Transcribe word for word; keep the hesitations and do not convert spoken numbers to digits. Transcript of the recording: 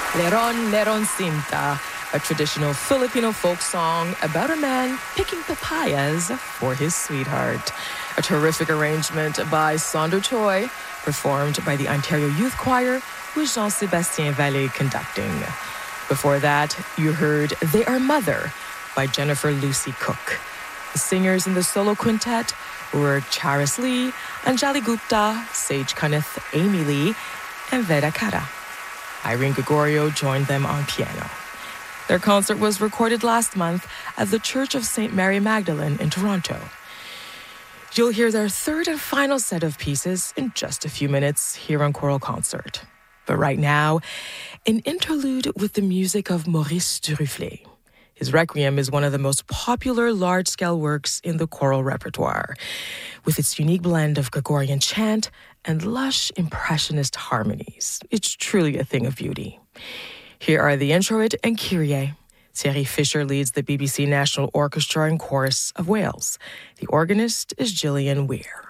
Leron Leron Cinta, a traditional Filipino folk song about a man picking papayas for his sweetheart. A terrific arrangement by Sonder Choi, performed by the Ontario Youth Choir, with Jean-Sébastien Vallée conducting. Before that, you heard They Are Mother by Jennifer Lucy Cook. The singers in the solo quintet were Charis Lee, Anjali Gupta, Sage Kanith, Amy Lee, and Veda Kara. Irene Gregorio joined them on piano. Their concert was recorded last month at the Church of Saint Mary Magdalene in Toronto. You'll hear their third and final set of pieces in just a few minutes here on Choral Concert. But right now, an interlude with the music of Maurice Duruflé. His Requiem is one of the most popular large-scale works in the choral repertoire, with its unique blend of Gregorian chant and lush impressionist harmonies. It's truly a thing of beauty. Here are the introit and Kyrie. Thierry Fisher leads the B B C National Orchestra and Chorus of Wales. The organist is Gillian Weir.